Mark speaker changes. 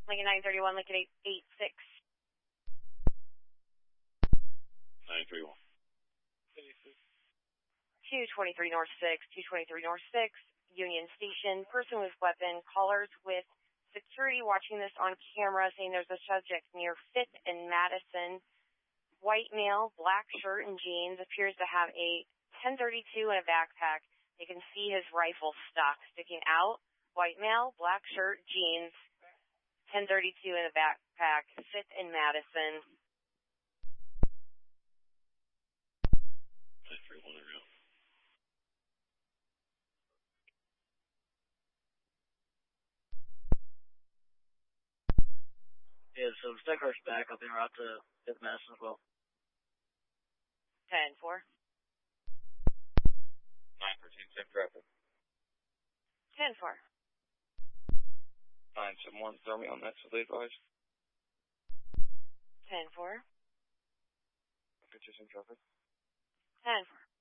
Speaker 1: Lincoln 931, Lincoln 886.
Speaker 2: 931.
Speaker 1: 223 North 6, 223 North 6, Union Station. Person with weapon. Callers with security watching this on camera saying there's a subject near 5th and Madison. White male, black shirt and jeans, appears to have a 1032 in a backpack. They can see his rifle stock sticking out. White male, black shirt, jeans, 1032 in a backpack, 5th and Madison.
Speaker 2: 931 around.
Speaker 3: Yeah, so stack car's back up there out to 5th Madison as well.
Speaker 1: 10-4.
Speaker 2: 913, same traffic.
Speaker 1: 10-4.
Speaker 2: 971, throw me on that, so they advise.
Speaker 1: 10-4.
Speaker 2: Get you some traffic.
Speaker 1: 10-4.